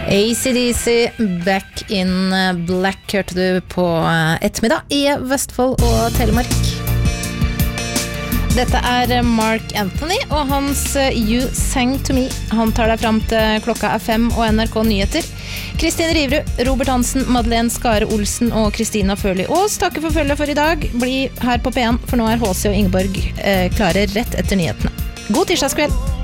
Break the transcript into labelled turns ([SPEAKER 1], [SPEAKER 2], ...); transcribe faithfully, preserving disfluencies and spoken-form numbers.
[SPEAKER 1] A C D C, Back in Black, hørte du på ettermiddag i Vestfold og Telemark. Dette er Mark Anthony og hans You Sang to Me. Han tar deg frem til klokka er fem og N R K Nyheter. Kristine Riverud, Robert Hansen, Madeleine Skare Olsen og Kristina Føli Aas takker for følge for i dag. Bli her på P en, for nå er H C og Ingeborg eh, klare rett etter nyhetene. God tirsdagskveld!